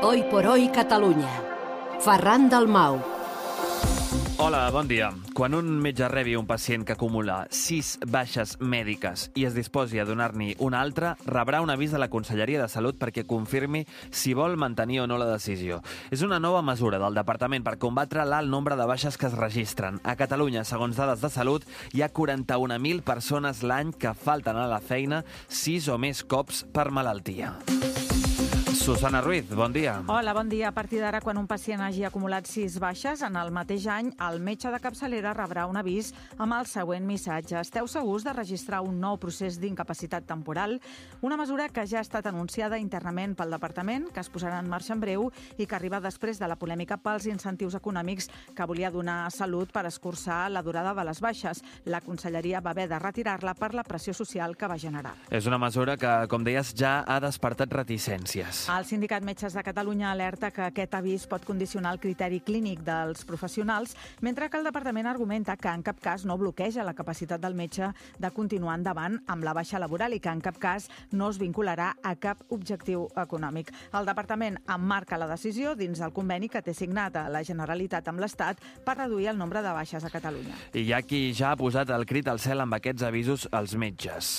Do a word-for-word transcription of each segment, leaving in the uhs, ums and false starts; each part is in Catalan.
Hoy por hoy Catalunya. Ferran Dalmau. Hola, bon dia. Quan un metge rebi un pacient que acumula sis baixes mèdiques i es disposi a donar-n'hi una altra, rebrà un avís de la Conselleria de Salut perquè confirmi si vol mantenir o no la decisió. És una nova mesura del Departament per combatre l'alt nombre de baixes que es registren. A Catalunya, segons dades de Salut, hi ha quaranta-un mil persones l'any que falten a la feina sis o més cops per malaltia. Susana Ruiz, bon dia. Hola, bon dia. A partir d'ara, quan un pacient hagi acumulat sis baixes, en el mateix any, el metge de capçalera rebrà un avís amb el següent missatge. Esteu segurs de registrar un nou procés d'incapacitat temporal? Una mesura que ja ha estat anunciada internament pel Departament, que es posarà en marxa en breu i que arriba després de la polèmica pels incentius econòmics que volia donar Salut per escurçar la durada de les baixes. La Conselleria va haver de retirar-la per la pressió social que va generar. És una mesura que, com deies, ja ha despertat reticències. El Sindicat Metges de Catalunya alerta que aquest avís pot condicionar el criteri clínic dels professionals, mentre que el Departament argumenta que en cap cas no bloqueja la capacitat del metge de continuar endavant amb la baixa laboral i que en cap cas no es vincularà a cap objectiu econòmic. El Departament emmarca la decisió dins del conveni que té signat a la Generalitat amb l'Estat per reduir el nombre de baixes a Catalunya. I hi ha qui ja ha posat el crit al cel amb aquests avisos als metges.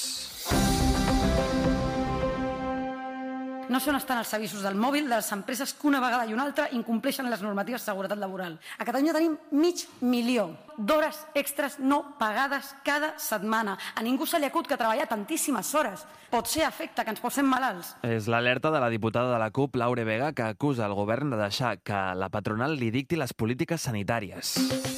No són estan els avisos del mòbil de les empreses que una vegada i una altra incompleixen les normatives de seguretat laboral. A Catalunya tenim mig milió d'hores extres no pagades cada setmana. A ningú se li acut que treballar tantíssimes hores pot ser efecte que ens posem malalts. És l'alerta de la diputada de la CUP, Laure Vega, que acusa el govern de deixar que la patronal li dicti les polítiques sanitàries.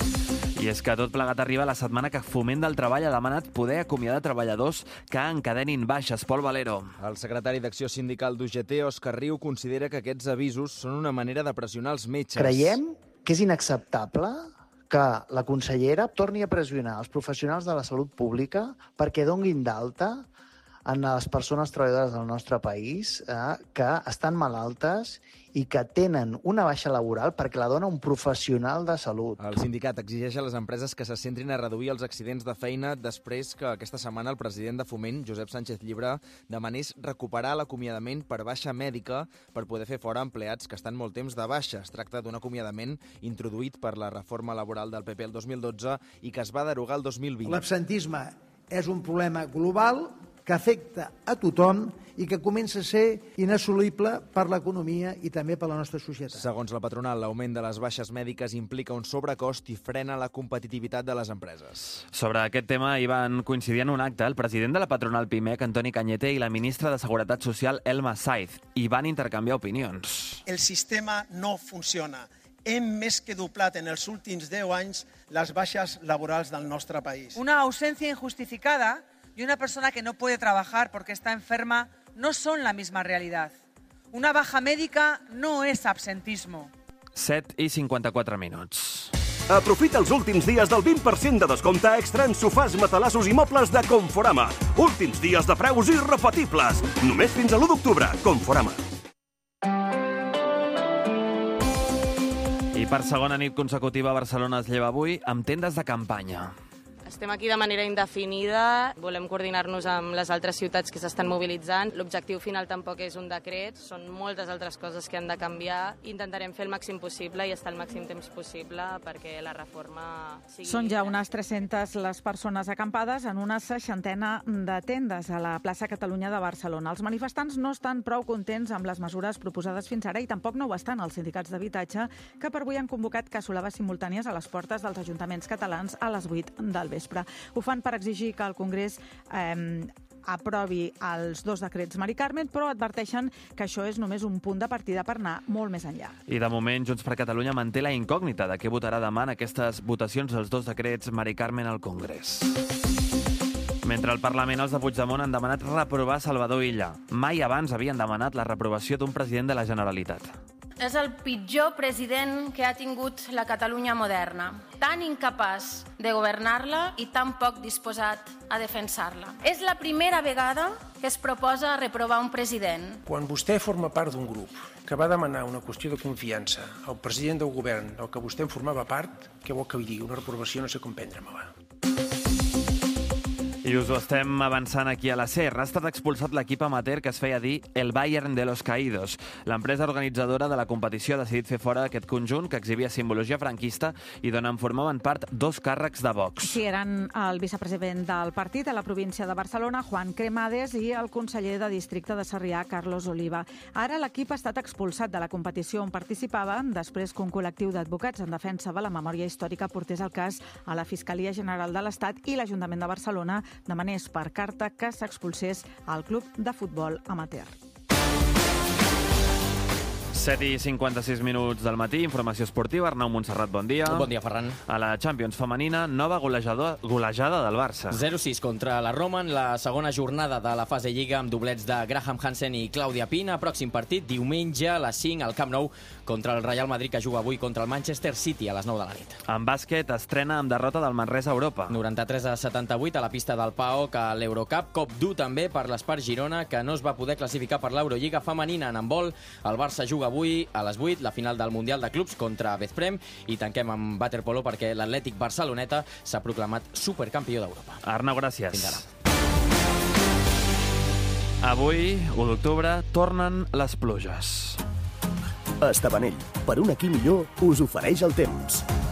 I és que tot plegat arriba la setmana que Foment del Treball ha demanat poder acomiadar treballadors que encadenin baixes. Pol Valero. El secretari d'Acció Sindical d'U G T, Òscar Riu, considera que aquests avisos són una manera de pressionar els metges. Creiem que és inacceptable que la consellera torni a pressionar els professionals de la salut pública perquè donguin d'alta en les persones treballadores del nostre país eh, que estan malaltes i que tenen una baixa laboral perquè la dona un professional de salut. El sindicat exigeix a les empreses que se centrin a reduir els accidents de feina després que aquesta setmana el president de Foment, Josep Sánchez Llibre, demanés recuperar l'acomiadament per baixa mèdica per poder fer fora empleats que estan molt temps de baixa. Es tracta d'un acomiadament introduït per la reforma laboral del P P el dos mil dotze i que es va derogar el dos mil vint. L'absentisme és un problema global que afecta a tothom i que comença a ser inassolible per l'economia i també per la nostra societat. Segons la patronal, l'augment de les baixes mèdiques implica un sobrecost i frena la competitivitat de les empreses. Sobre aquest tema hi van coincidir en un acte el president de la patronal Pimec, Antoni Cañete, i la ministra de Seguretat Social, Elma Saiz, i van intercanviar opinions. El sistema no funciona. Hem més que doblat en els últims deu anys les baixes laborals del nostre país. Una ausencia injustificada y una persona que no puede trabajar porque está enferma no son la misma realidad. Una baja médica no es absentismo. set i cinquanta-quatre minuts. Aprofita els últims dies del vint per cent de descompte extra en sofàs, matalassos i mobles de Conforama. Últims dies de preus irrepetibles. Només fins a l'u d'octubre. Conforama. I per segona nit consecutiva, Barcelona es lleva avui amb tendes de campanya. Estem aquí de manera indefinida, volem coordinar-nos amb les altres ciutats que s'estan mobilitzant. L'objectiu final tampoc és un decret, són moltes altres coses que han de canviar. Intentarem fer el màxim possible i estar el màxim temps possible perquè la reforma sigui... Són ja unes tres-centes les persones acampades en una seixantena de tendes a la plaça Catalunya de Barcelona. Els manifestants no estan prou contents amb les mesures proposades fins ara i tampoc no ho estan els sindicats d'habitatge que per avui han convocat cassolades simultànies a les portes dels ajuntaments catalans a les vuit del vespre. Ho fan per exigir que el Congrés eh, aprovi els dos decrets Mari Carmen, però adverteixen que això és només un punt de partida per anar molt més enllà. I de moment, Junts per Catalunya manté la incògnita de què votarà demà en aquestes votacions dels dos decrets Mari Carmen al Congrés. Mentre al Parlament, els de Puigdemont han demanat reprovar Salvador Illa. Mai abans havien demanat la reprovació d'un president de la Generalitat. És el pitjor president que ha tingut la Catalunya moderna, tan incapaç de governar-la i tan poc disposat a defensar-la. És la primera vegada que es proposa reprovar un president. Quan vostè forma part d'un grup que va demanar una qüestió de confiança al president del govern del que vostè en formava part, què vol que li digui? Una reprovació no sé com prendre-me-la. I I us ho estem avançant aquí a la SER. Ha estat expulsat l'equip amateur que es feia dir el Bayern de los Caídos. L'empresa organitzadora de la competició ha decidit fer fora aquest conjunt que exhibia simbologia franquista i d'on en formaven part dos càrrecs de Vox. Sí, eren el vicepresident del partit a la província de Barcelona, Juan Cremades, i el conseller de districte de Sarrià, Carlos Oliva. Ara l'equip ha estat expulsat de la competició on participava després que un col·lectiu d'advocats en defensa de la memòria històrica portés el cas a la Fiscalia General de l'Estat i l'Ajuntament de Barcelona demanés per carta que s'expulsés al club de futbol amateur. set i cinquanta-sis minuts del matí, informació esportiva. Arnau Montserrat, bon dia. Bon dia, Ferran. A la Champions femenina, nova golejador, golejada del Barça. zero sis contra la Roma en la segona jornada de la fase Lliga amb doblets de Graham Hansen i Clàudia Pina. Pròxim partit, diumenge a les cinc al Camp Nou contra el Real Madrid, que juga avui contra el Manchester City a les nou de la nit. En bàsquet, estrena amb derrota del Manresa a Europa. noranta-tres a setanta-vuit a la pista del P A O K a l'Eurocup. Cop dur també per l'Espart Girona, que no es va poder classificar per l'Eurolliga femenina en handbol. El Barça juga avui a les vuit la final del Mundial de Clubs contra Veszprém i tanquem amb waterpolo perquè l'Atlètic Barceloneta s'ha proclamat supercampió d'Europa. Arnau, gràcies. Fins ara. Avui, u d'octubre, tornen les pluges. Estabanell, per un aquí millor, us ofereix el temps.